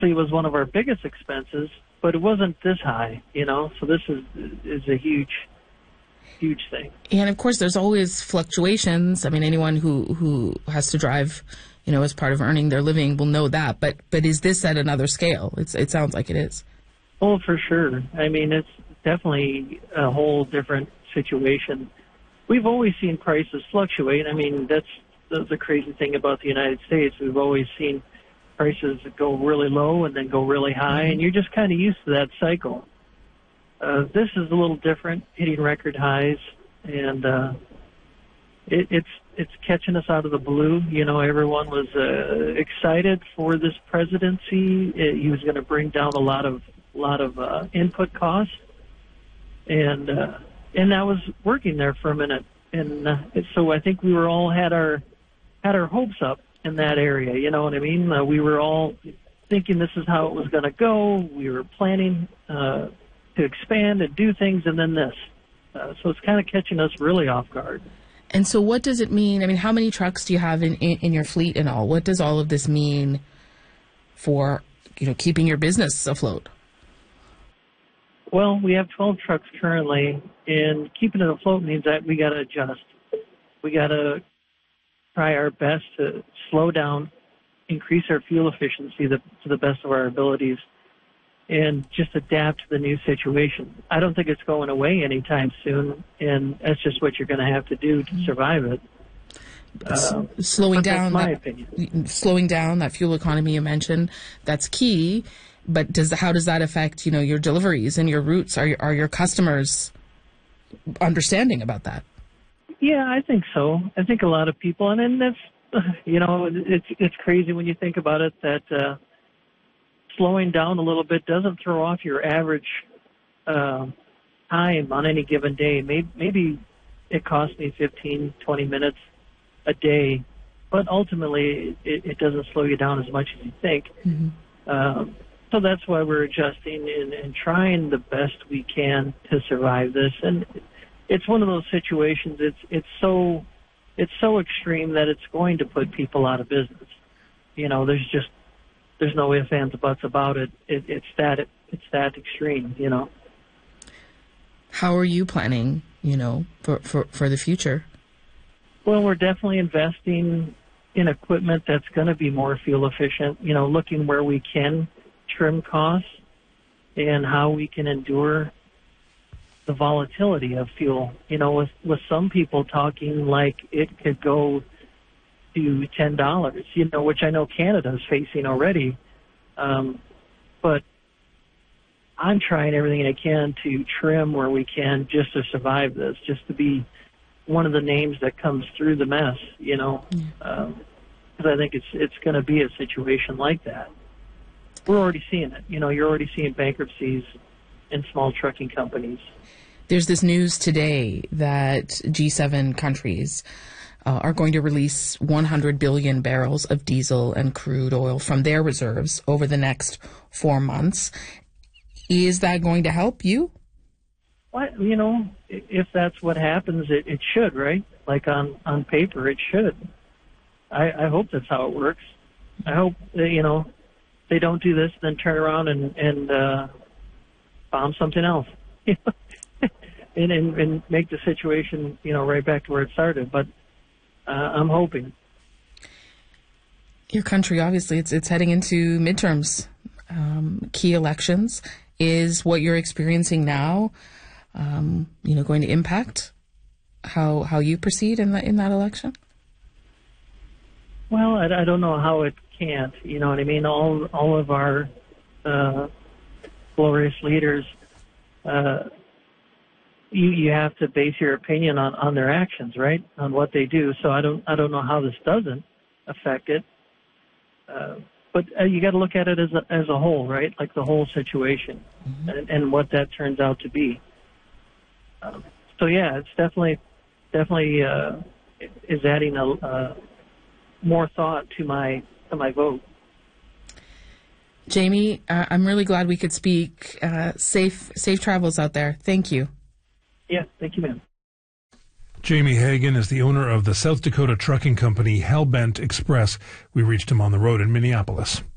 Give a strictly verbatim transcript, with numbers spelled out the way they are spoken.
it was one of our biggest expenses, but it wasn't this high, you know. So this is is a huge, huge thing. And of course, there's always fluctuations. I mean, anyone who, who has to drive, you know, as part of earning their living will know that. But but is this at another scale? It's it sounds like it is. Oh, for sure. I mean, it's definitely a whole different situation. We've always seen prices fluctuate. I mean, that's the, the crazy thing about the United States. We've always seen prices go really low and then go really high, and you're just kind of used to that cycle. Uh, this is a little different, hitting record highs, and uh, it, it's it's catching us out of the blue. You know, everyone was uh, excited for this presidency. It, he was going to bring down a lot of lot of uh, input costs, and uh, and that was working there for a minute. And uh, so I think we were all had our had our hopes up in that area. You know what I mean? Uh, we were all thinking this is how it was going to go. We were planning uh, to expand and do things, and then this. Uh, so it's kind of catching us really off guard. And so what does it mean? I mean, how many trucks do you have in, in, in your fleet and all? What does all of this mean for, you know, keeping your business afloat? Well, we have twelve trucks currently, and keeping it afloat means that we got to adjust. We got to try our best to slow down, increase our fuel efficiency to the best of our abilities, and just adapt to the new situation. I don't think it's going away anytime soon, and that's just what you're going to have to do to survive it. Uh, slowing down, that's my that, opinion. Slowing down that fuel economy you mentioned, that's key. But does how does that affect, you know, your deliveries and your routes? Are are your customers understanding about that? Yeah, I think so. I think a lot of people, and then that's, you know, it's it's crazy when you think about it that uh, slowing down a little bit doesn't throw off your average uh, time on any given day. Maybe, maybe it costs me fifteen, twenty minutes a day, but ultimately it, it doesn't slow you down as much as you think. Mm-hmm. Um, so that's why we're adjusting and, and trying the best we can to survive this. And it's one of those situations. It's it's so it's so extreme that it's going to put people out of business. You know, there's just there's no ifs, ands, or buts about it. it it's that it, it's that extreme. You know. How are you planning? You know, for for, for the future. Well, we're definitely investing in equipment that's going to be more fuel efficient. You know, looking where we can trim costs and how we can endure the volatility of fuel. You know, with, with some people talking like it could go to ten dollars, you know, which I know Canada is facing already. Um, but I'm trying everything I can to trim where we can just to survive this, just to be one of the names that comes through the mess, you know, because um, I think it's it's going to be a situation like that. We're already seeing it. You know, you're already seeing bankruptcies in small trucking companies. There's this news today that G seven countries uh, are going to release one hundred billion barrels of diesel and crude oil from their reserves over the next four months. Is that going to help you? Well, you know, if that's what happens, it, it should, right? Like on, on paper, it should. I, I hope that's how it works. I hope, that, you know, they don't do this, then turn around and, and uh, bomb something else. and, and, and make the situation, you know, right back to where it started. But uh, I'm hoping. Your country, obviously, it's it's heading into midterms, um, key elections. Is what you're experiencing now, um, you know, going to impact how how you proceed in that in that election? Well, I, I don't know how it can't. You know what I mean? All all of our uh, glorious leaders, uh, you you have to base your opinion on, on their actions, right? On what they do. So I don't I don't know how this doesn't affect it. Uh, but uh, you got to look at it as a, as a whole, right? Like the whole situation, mm-hmm. and, and what that turns out to be. Um, so yeah, it's definitely definitely uh, is adding a uh, more thought to my to my vote. Jamie, uh, I'm really glad we could speak. Uh, safe safe travels out there. Thank you. Yeah, thank you, ma'am. Jamie Hagan is the owner of the South Dakota trucking company Hellbent Express. We reached him on the road in Minneapolis.